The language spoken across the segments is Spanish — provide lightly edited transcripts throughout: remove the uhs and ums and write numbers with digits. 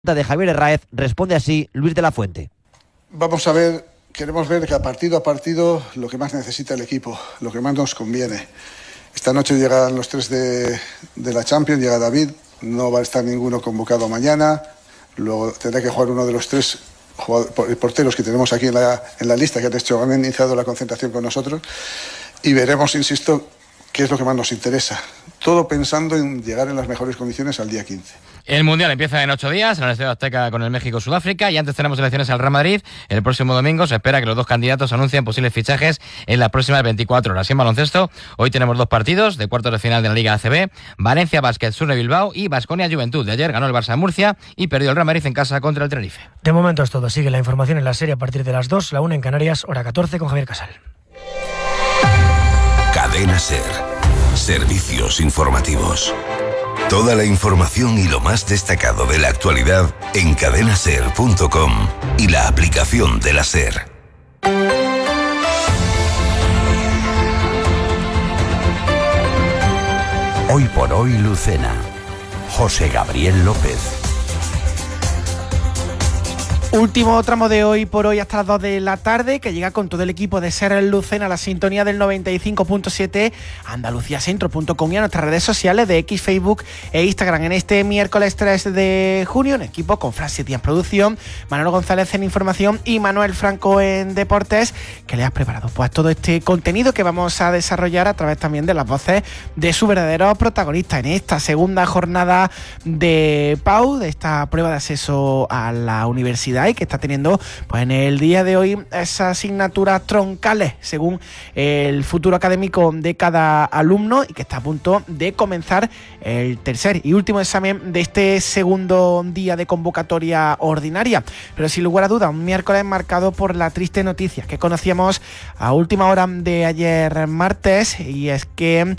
De Javier Herráez, responde así Luis de la Fuente. Vamos a ver, queremos ver que a partido lo que más necesita el equipo, lo que más nos conviene. Esta noche llegan los 3 de la Champions, llega David, no va a estar ninguno convocado mañana, luego tendrá que jugar uno de los 3 porteros que tenemos aquí en la lista, que han iniciado la concentración con nosotros, y veremos, insisto, qué es lo que más nos interesa. Todo pensando en llegar en las mejores condiciones al día 15. El Mundial empieza en 8 días en el Estadio Azteca con el México-Sudáfrica y antes tenemos elecciones al Real Madrid. El próximo domingo se espera que los dos candidatos anuncien posibles fichajes en las próximas 24 horas. Y en baloncesto, hoy tenemos 2 partidos de cuartos de final de la Liga ACB. Valencia Basket Sur de Bilbao y Baskonia Juventud. De ayer ganó el Barça en Murcia y perdió el Real Madrid en casa contra el Tenerife. De momento es todo. Sigue la información en la serie a partir de las 2, la 1 en Canarias, hora 14 con Javier Casal. Cadena SER. Servicios informativos. Toda la información y lo más destacado de la actualidad en cadenaser.com y la aplicación de la SER. Hoy por hoy Lucena. José Gabriel López. Último tramo de Hoy por Hoy hasta las 2 de la tarde, que llega con todo el equipo de SER Lucena a la sintonía del 95.7, andaluciacentro.com y a nuestras redes sociales de X, Facebook e Instagram. En este miércoles 3 de junio, en equipo con Fran Setién en producción, Manolo González en información y Manuel Franco en deportes, que le has preparado pues todo este contenido que vamos a desarrollar a través también de las voces de sus verdaderos protagonistas en esta segunda jornada de PAU, de esta prueba de acceso a la universidad, y que está teniendo pues en el día de hoy esas asignaturas troncales según el futuro académico de cada alumno, y que está a punto de comenzar el tercer y último examen de este segundo día de convocatoria ordinaria. Pero sin lugar a dudas, un miércoles marcado por la triste noticia que conocíamos a última hora de ayer martes, y es que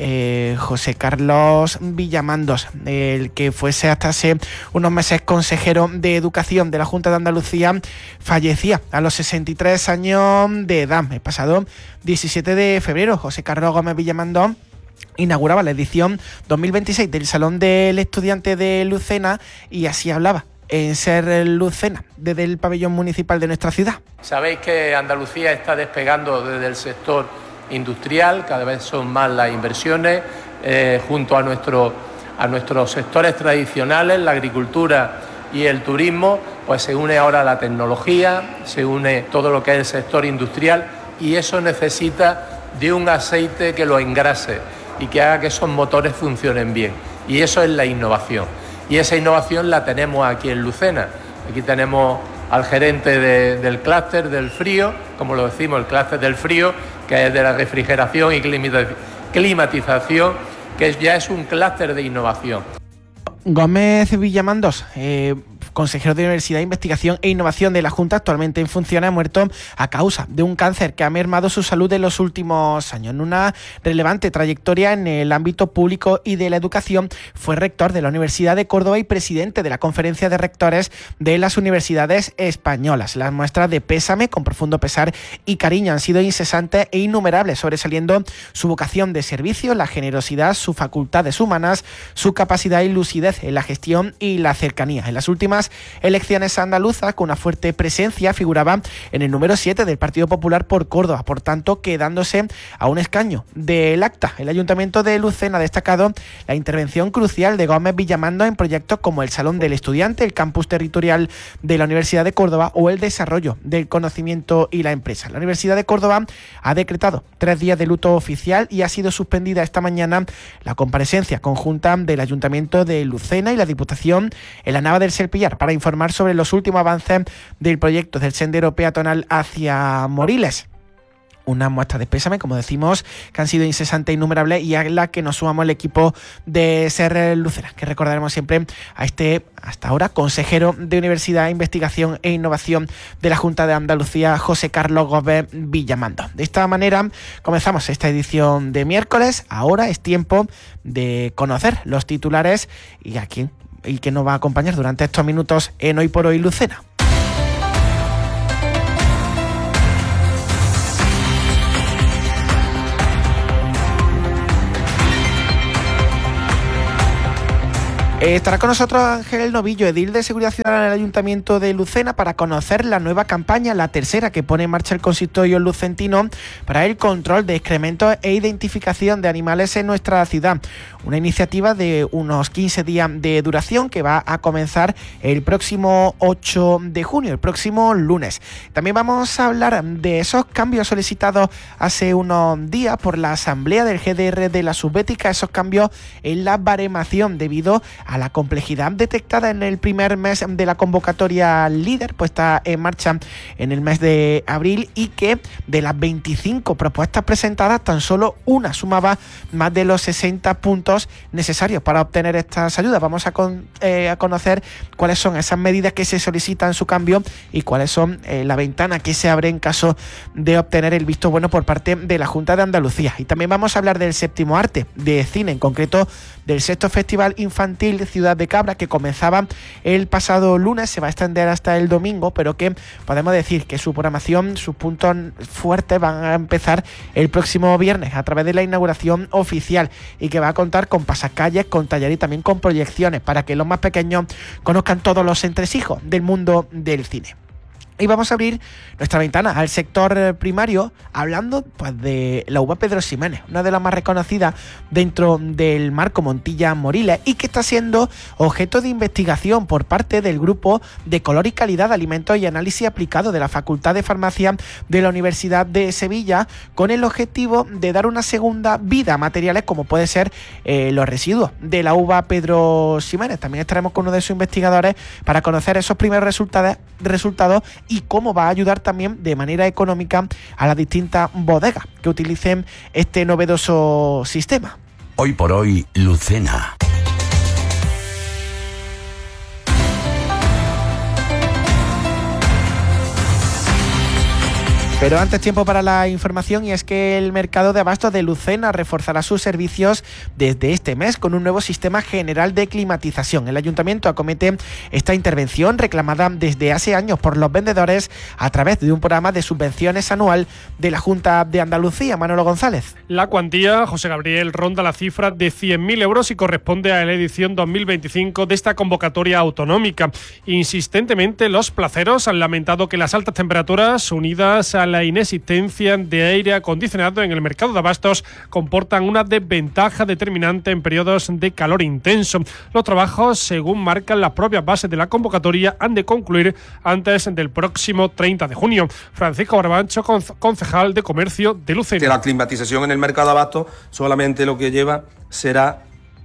José Carlos Villamandos, el que fuese hasta hace unos meses consejero de Educación de la Junta de Andalucía, fallecía a los 63 años de edad. El pasado 17 de febrero, José Carlos Gómez Villamandón inauguraba la edición 2026 del Salón del Estudiante de Lucena, y así hablaba en SER Lucena desde el pabellón municipal de nuestra ciudad. Sabéis que Andalucía está despegando desde el sector industrial, cada vez son más las inversiones, junto a nuestros sectores tradicionales, la agricultura y el turismo, pues se une ahora la tecnología, se une todo lo que es el sector industrial, y eso necesita de un aceite que lo engrase y que haga que esos motores funcionen bien, y eso es la innovación, y esa innovación la tenemos aquí en Lucena. Aquí tenemos al gerente del clúster del frío, como lo decimos, el clúster del frío, que es de la refrigeración y climatización, que ya es un clúster de innovación. Gómez Villamandos, consejero de Universidad, Investigación e Innovación de la Junta, actualmente en funciones, ha muerto a causa de un cáncer que ha mermado su salud en los últimos años. En una relevante trayectoria en el ámbito público y de la educación, fue rector de la Universidad de Córdoba y presidente de la Conferencia de Rectores de las Universidades Españolas. Las muestras de pésame, con profundo pesar y cariño, han sido incesantes e innumerables, sobresaliendo su vocación de servicio, la generosidad, sus facultades humanas, su capacidad y lucidez en la gestión y la cercanía. En las últimas elecciones andaluzas, con una fuerte presencia, figuraba en el número 7 del Partido Popular por Córdoba, por tanto quedándose a un escaño del acta. El Ayuntamiento de Lucena ha destacado la intervención crucial de Gómez Villamando en proyectos como el Salón del Estudiante, el campus territorial de la Universidad de Córdoba o el desarrollo del conocimiento y la empresa. La Universidad de Córdoba ha decretado 3 días de luto oficial y ha sido suspendida esta mañana la comparecencia conjunta del Ayuntamiento de Lucena y la Diputación en la Nava del Serpillar para informar sobre los últimos avances del proyecto del sendero peatonal hacia Moriles. Una muestra de pésame, como decimos, que han sido incesantes e innumerables, y a la que nos sumamos el equipo de SER Lucena, que recordaremos siempre a este, hasta ahora, consejero de Universidad, Investigación e Innovación de la Junta de Andalucía, José Carlos Gómez Villamando. De esta manera comenzamos esta edición de miércoles. Ahora es tiempo de conocer los titulares y a quién y que nos va a acompañar durante estos minutos en Hoy por Hoy Lucena. Estará con nosotros Ángel Novillo, edil de Seguridad Ciudadana del Ayuntamiento de Lucena, para conocer la nueva campaña, la tercera que pone en marcha el consistorio lucentino para el control de excrementos e identificación de animales en nuestra ciudad. Una iniciativa de unos 15 días de duración que va a comenzar el próximo 8 de junio, el próximo lunes. También vamos a hablar de esos cambios solicitados hace unos días por la Asamblea del GDR de la Subbética, esos cambios en la baremación debido a la complejidad detectada en el primer mes de la convocatoria líder puesta en marcha en el mes de abril, y que de las 25 propuestas presentadas tan solo una sumaba más de los 60 puntos necesarios para obtener estas ayudas. Vamos a conocer cuáles son esas medidas que se solicitan su cambio y cuáles son la ventana que se abre en caso de obtener el visto bueno por parte de la Junta de Andalucía. Y también vamos a hablar del séptimo arte de cine, en concreto del sexto Festival Infantil Ciudad de Cabra, que comenzaba el pasado lunes, se va a extender hasta el domingo, pero que podemos decir que su programación, sus puntos fuertes van a empezar el próximo viernes a través de la inauguración oficial, y que va a contar con pasacalles, con taller y también con proyecciones para que los más pequeños conozcan todos los entresijos del mundo del cine. Y vamos a abrir nuestra ventana al sector primario hablando pues de la uva Pedro Ximénez, una de las más reconocidas dentro del marco Montilla Moriles, y que está siendo objeto de investigación por parte del Grupo de Color y Calidad de Alimentos y Análisis Aplicado de la Facultad de Farmacia de la Universidad de Sevilla, con el objetivo de dar una segunda vida a materiales como puede ser los residuos de la uva Pedro Ximénez. También estaremos con uno de sus investigadores para conocer esos primeros resultados y cómo va a ayudar también de manera económica a las distintas bodegas que utilicen este novedoso sistema. Hoy por hoy, Lucena. Pero antes, tiempo para la información, y es que el mercado de abastos de Lucena reforzará sus servicios desde este mes con un nuevo sistema general de climatización. El ayuntamiento acomete esta intervención reclamada desde hace años por los vendedores a través de un programa de subvenciones anual de la Junta de Andalucía. Manolo González. La cuantía, José Gabriel, ronda la cifra de 100.000 euros y corresponde a la edición 2025 de esta convocatoria autonómica. Insistentemente, los placeros han lamentado que las altas temperaturas, unidas a la inexistencia de aire acondicionado en el mercado de abastos, comportan una desventaja determinante en periodos de calor intenso. Los trabajos, según marcan las propias bases de la convocatoria, han de concluir antes del próximo 30 de junio. Francisco Barbancho, concejal de Comercio de Lucena. La climatización en el mercado de abastos solamente lo que lleva será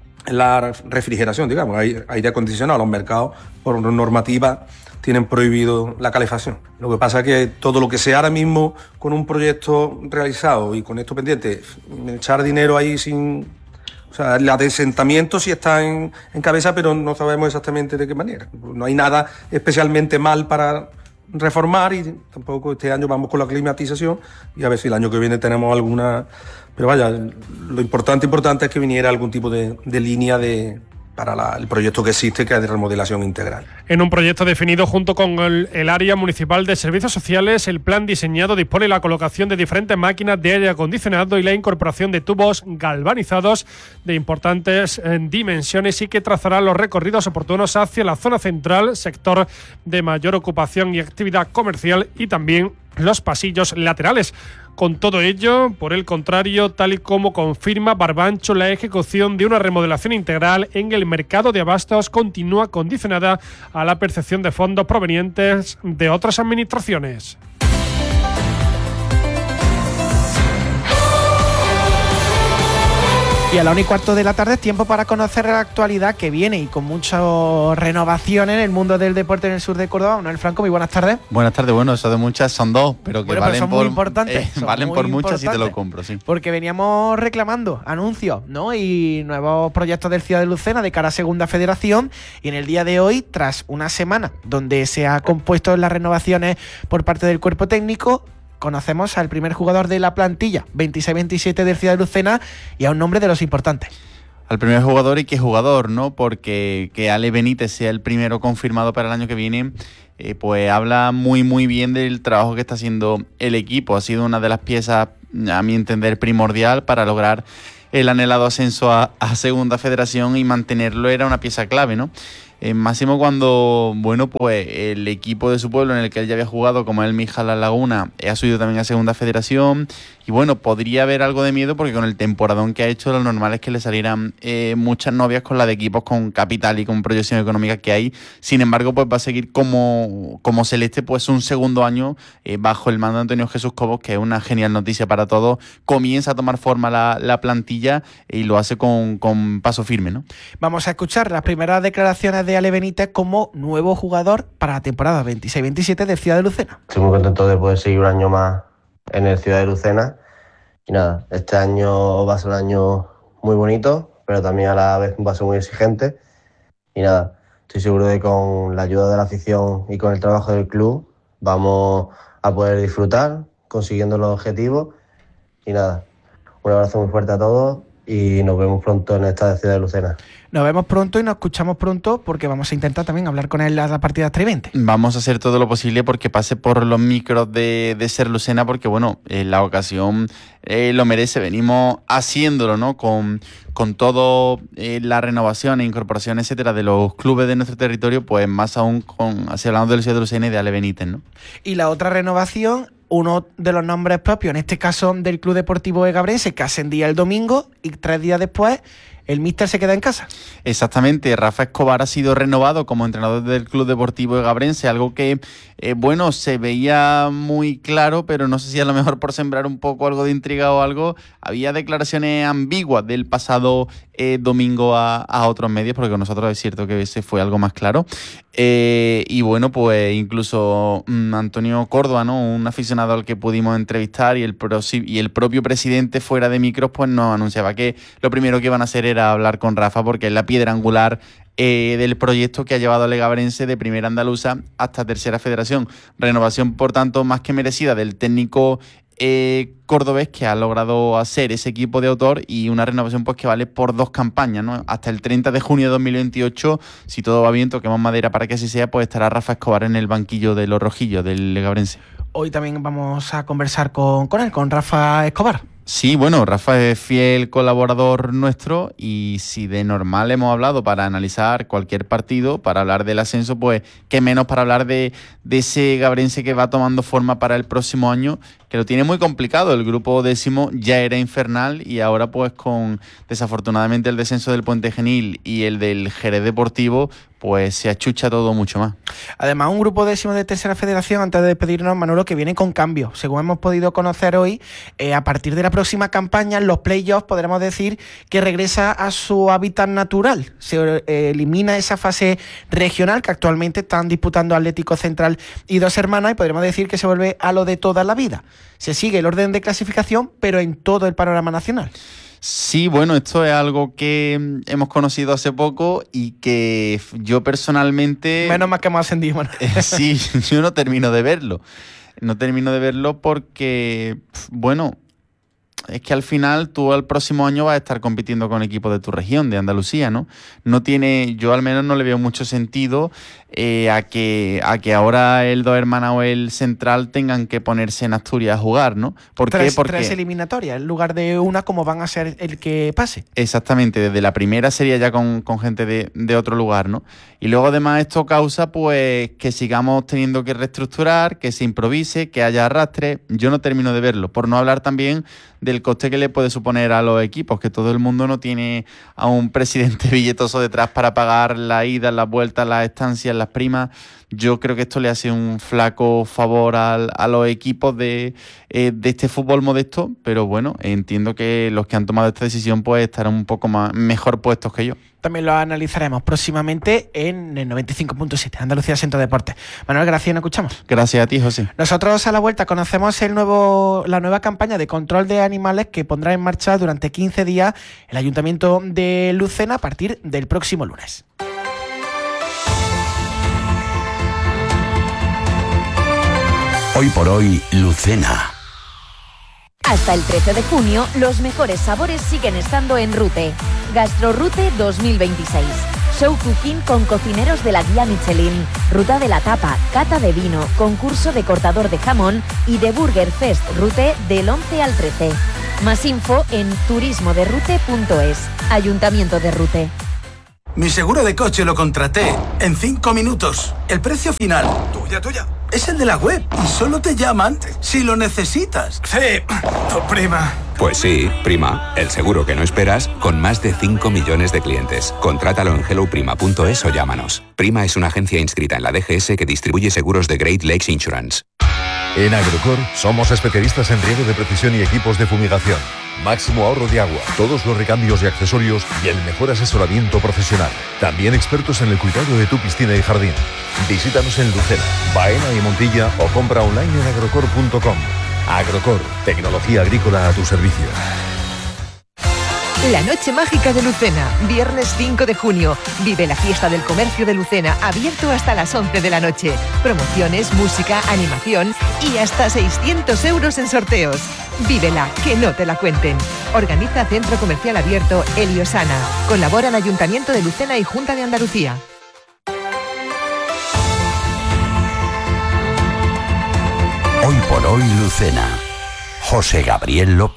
la refrigeración, digamos, aire acondicionado. Los mercados, por normativa, tienen prohibido la calefacción. Lo que pasa es que todo lo que sea ahora mismo con un proyecto realizado y con esto pendiente, echar dinero ahí sin... O sea, el asentamiento sí está en cabeza, pero no sabemos exactamente de qué manera. No hay nada especialmente mal para reformar, y tampoco este año vamos con la climatización, y a ver si el año que viene tenemos alguna... Pero vaya, lo importante es que viniera algún tipo de línea para el proyecto que existe, que es de remodelación integral. En un proyecto definido junto con el área municipal de servicios sociales, el plan diseñado dispone la colocación de diferentes máquinas de aire acondicionado y la incorporación de tubos galvanizados de importantes dimensiones, y que trazará los recorridos oportunos hacia la zona central, sector de mayor ocupación y actividad comercial, y también los pasillos laterales. Con todo ello, por el contrario, tal y como confirma Barbancho, la ejecución de una remodelación integral en el mercado de abastos continúa condicionada a la percepción de fondos provenientes de otras administraciones. Y a la 1:15 de la tarde es tiempo para conocer la actualidad que viene, y con mucha renovación en el mundo del deporte en el sur de Córdoba. Manuel Franco, muy buenas tardes. Buenas tardes. Bueno, eso de muchas son dos, pero que valen son por... muy importantes. Valen por muchas y te lo compro, sí. Porque veníamos reclamando anuncios, ¿no? Y nuevos proyectos del Ciudad de Lucena de cara a Segunda Federación, y en el día de hoy, tras una semana donde se ha compuesto las renovaciones por parte del cuerpo técnico, conocemos al primer jugador de la plantilla 26-27 del Ciudad de Lucena, y a un nombre de los importantes. Al primer jugador, y qué jugador, ¿no? Porque que Ale Benítez sea el primero confirmado para el año que viene, pues habla muy muy bien del trabajo que está haciendo el equipo. Ha sido una de las piezas, a mi entender, primordial para lograr el anhelado ascenso a Segunda Federación, y mantenerlo era una pieza clave, ¿no? Máximo cuando, bueno, pues el equipo de su pueblo en el que él ya había jugado, como el Mijas La Laguna, ha subido también a Segunda Federación, y bueno, podría haber algo de miedo porque con el temporadón que ha hecho, lo normal es que le salieran muchas novias con la de equipos con capital y con proyección económica que hay. Sin embargo, pues va a seguir como celeste, pues un segundo año bajo el mando de Antonio Jesús Cobos, que es una genial noticia para todos. Comienza a tomar forma la plantilla y lo hace con paso firme, ¿no? Vamos a escuchar las primeras declaraciones de Ale Benítez como nuevo jugador para la temporada 26-27 de Ciudad de Lucena. Estoy muy contento de poder seguir un año más en el Ciudad de Lucena, y nada, este año va a ser un año muy bonito, pero también a la vez va a ser muy exigente, y nada, estoy seguro de que con la ayuda de la afición y con el trabajo del club vamos a poder disfrutar consiguiendo los objetivos, y nada, un abrazo muy fuerte a todos y nos vemos pronto en esta Ciudad de Lucena. Nos vemos pronto y nos escuchamos pronto, porque vamos a intentar también hablar con él a la partida 3-20. Vamos a hacer todo lo posible porque pase por los micros de Ser Lucena, porque bueno, la ocasión lo merece. Venimos haciéndolo, ¿no? Con todo la renovación e incorporación, etcétera, de los clubes de nuestro territorio, pues más aún así hablando del Ciudad de Lucena y de Ale Benítez, ¿no? Y la otra renovación, uno de los nombres propios, en este caso del Club Deportivo Egabrense, que ascendía el domingo, y 3 días después el míster se queda en casa. Exactamente, Rafa Escobar ha sido renovado como entrenador del Club Deportivo Egabrense, algo que, bueno, se veía muy claro, pero no sé si a lo mejor por sembrar un poco algo de intriga o algo, había declaraciones ambiguas del pasado domingo a otros medios, porque con nosotros es cierto que ese fue algo más claro. Y bueno, pues incluso Antonio Córdoba, ¿no? Un aficionado al que pudimos entrevistar, y el propio presidente fuera de micros, pues nos anunciaba que lo primero que iban a hacer era hablar con Rafa, porque es la piedra angular del proyecto que ha llevado al Egabrense de Primera Andaluza hasta Tercera Federación. Renovación, por tanto, más que merecida del técnico cordobés, que ha logrado hacer ese equipo de autor, y una renovación pues que vale por 2 campañas, ¿no? Hasta el 30 de junio de 2028, si todo va bien, toquemos madera para que así sea, pues estará Rafa Escobar en el banquillo de los rojillos del Egabrense. Hoy también vamos a conversar con Rafa Escobar. Sí, bueno, Rafa es fiel colaborador nuestro, y si de normal hemos hablado para analizar cualquier partido, para hablar del ascenso, pues qué menos para hablar de ese Egabrense que va tomando forma para el próximo año, que lo tiene muy complicado. El grupo 10º ya era infernal, y ahora pues con desafortunadamente el descenso del Puente Genil y el del Jerez Deportivo, pues se achucha todo mucho más. Además, un grupo 10º de Tercera Federación, antes de despedirnos, Manolo, que viene con cambios. Según hemos podido conocer hoy, a partir de la próxima campaña, los playoffs, podremos decir que regresa a su hábitat natural. Se elimina esa fase regional que actualmente están disputando Atlético Central y Dos Hermanas, y podríamos decir que se vuelve a lo de toda la vida. Se sigue el orden de clasificación, pero en todo el panorama nacional. Sí, bueno, esto es algo que hemos conocido hace poco y que yo personalmente... Menos mal que hemos ascendido, bueno. Sí, yo no termino de verlo. No termino de verlo porque, bueno, es que al final tú al próximo año vas a estar compitiendo con equipos de tu región, de Andalucía, ¿no? No tiene, yo al menos no le veo mucho sentido a que ahora el Dos Hermanas o el Central tengan que ponerse en Asturias a jugar, ¿no? ¿Por qué? Porque 3 eliminatorias, en lugar de una, como van a ser el que pase. Exactamente, desde la primera sería ya con gente de otro lugar, ¿no? Y luego además esto causa pues que sigamos teniendo que reestructurar, que se improvise, que haya arrastre. Yo no termino de verlo, por no hablar también del coste que le puede suponer a los equipos, que todo el mundo no tiene a un presidente billetoso detrás para pagar la ida, las vueltas, las estancias, las primas. Yo creo que esto le hace un flaco favor a los equipos de este fútbol modesto, pero bueno, entiendo que los que han tomado esta decisión pues estarán un poco mejor puestos que yo. También lo analizaremos próximamente en el 95.7, Andalucía Centro Deportes. Manuel, gracias, nos escuchamos. Gracias a ti, José. Nosotros a la vuelta conocemos la nueva campaña de control de animales que pondrá en marcha durante 15 días el Ayuntamiento de Lucena a partir del próximo lunes. Hoy por hoy, Lucena. Hasta el 13 de junio, los mejores sabores siguen estando en Rute. Gastrorute 2026. Show cooking con cocineros de la guía Michelin. Ruta de la tapa, cata de vino, concurso de cortador de jamón y de Burger Fest Rute del 11 al 13. Más info en turismoderrute.es. Ayuntamiento de Rute. Mi seguro de coche lo contraté en 5 minutos. El precio final, tuya, es el de la web y solo te llaman si lo necesitas. Sí, tu prima. Pues sí, Prima, el seguro que no esperas con más de 5 millones de clientes. Contrátalo en helloprima.es o llámanos. Prima es una agencia inscrita en la DGS que distribuye seguros de Great Lakes Insurance. En Agrocor somos especialistas en riego de precisión y equipos de fumigación. Máximo ahorro de agua, todos los recambios y accesorios y el mejor asesoramiento profesional. También expertos en el cuidado de tu piscina y jardín. Visítanos en Lucena, Baena y Montilla o compra online en agrocor.com. Agrocor, tecnología agrícola a tu servicio. La Noche Mágica de Lucena, viernes 5 de junio. Vive la fiesta del comercio de Lucena, abierto hasta las 11 de la noche. Promociones, música, animación y hasta 600 euros en sorteos. Vívela, que no te la cuenten. Organiza Centro Comercial Abierto Heliosana. Colaboran Ayuntamiento de Lucena y Junta de Andalucía. Hoy por hoy Lucena. José Gabriel López.